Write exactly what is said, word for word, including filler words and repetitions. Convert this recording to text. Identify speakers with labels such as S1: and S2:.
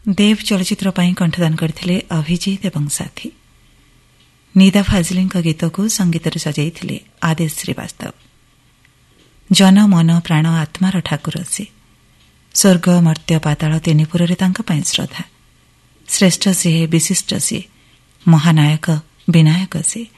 S1: ଦେବ ଚଳଚ୍ଚିତ୍ର ପାଇଁ କଣ୍ଠଦାନ କରିଥିଲେ ଅଭିଜିତ ଏବଂ ସାଥୀ। ନିଦା ଫାଜିଲିଙ୍କ ଗୀତକୁ ସଙ୍ଗୀତରେ ସଜାଇଥିଲେ ଆଦେଶ ଶ୍ରୀବାସ୍ତବ। ଜନ ମନ ପ୍ରାଣ ଆତ୍ମାର ଠାକୁର ସେ। ସ୍ୱର୍ଗ ମର୍ତ୍ତ୍ୟ ପାତାଳ ତିନିପୁରରେ ତାଙ୍କ ପାଇଁ ଶ୍ରଦ୍ଧା। ଶ୍ରେଷ୍ଠ ସିଏ, ବିଶିଷ୍ଟ ସିଏ, ମହାନାୟକ ବିନାୟକ ସିଏ।